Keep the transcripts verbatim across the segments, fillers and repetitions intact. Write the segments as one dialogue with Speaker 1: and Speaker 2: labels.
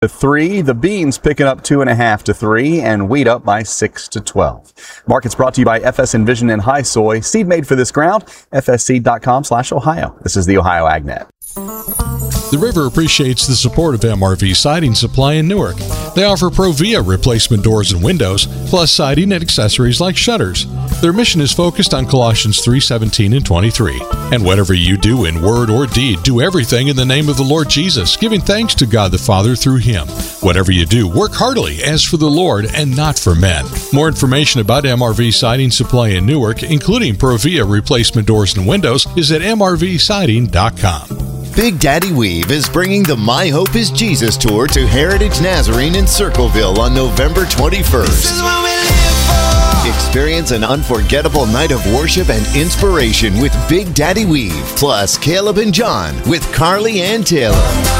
Speaker 1: to three. The beans picking up two and a half to three, and wheat up by six to twelve. Markets brought to you by F S Envision and High Soy. Seed made for this ground. F S seed dot com slash Ohio. This is the Ohio AgNet.
Speaker 2: The River appreciates the support of M R V Siding Supply in Newark. They offer Provia replacement doors and windows, plus siding and accessories like shutters. Their mission is focused on Colossians three seventeen and twenty-three. And whatever you do in word or deed, do everything in the name of the Lord Jesus, giving thanks to God the Father through Him. Whatever you do, work heartily as for the Lord and not for men. More information about M R V Siding Supply in Newark, including Provia replacement doors and windows, is at M R V siding dot com.
Speaker 3: Big Daddy Weave is bringing the My Hope is Jesus tour to Heritage Nazarene in Circleville on November twenty-first. Experience an unforgettable night of worship and inspiration with Big Daddy Weave, plus Caleb and John with Carly Ann Taylor.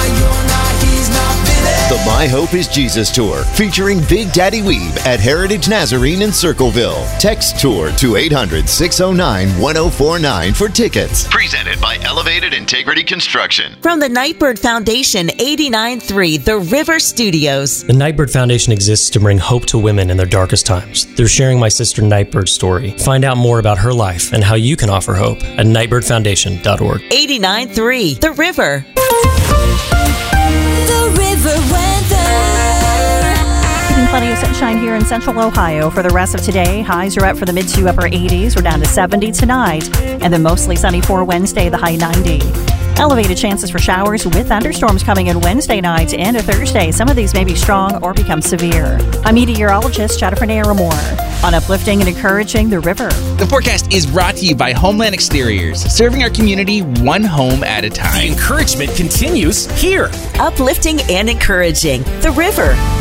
Speaker 3: The My Hope is Jesus Tour, featuring Big Daddy Weave at Heritage Nazarene in Circleville. Text tour to eight hundred, six oh nine, one oh four nine for tickets.
Speaker 4: Presented by Elevated Integrity Construction.
Speaker 5: From the Nightbird Foundation, eighty-nine point three The River Studios.
Speaker 6: The Nightbird Foundation exists to bring hope to women in their darkest times. They're sharing my sister Nightbird's story. Find out more about her life and how you can offer hope at nightbird foundation dot org.
Speaker 5: eighty-nine point three The River.
Speaker 7: Plenty of sunshine here in central Ohio for the rest of today. Highs are up for the mid to upper eighties. We're down to seventy tonight. And then mostly sunny for Wednesday, the high ninety. Elevated chances for showers with thunderstorms coming in Wednesday night into Thursday. Some of these may be strong or become severe. I'm meteorologist Jennifer Naramore on Uplifting and Encouraging the River.
Speaker 8: The forecast is brought to you by Homeland Exteriors, serving our community one home at a time.
Speaker 9: The encouragement continues here.
Speaker 5: Uplifting and Encouraging the River.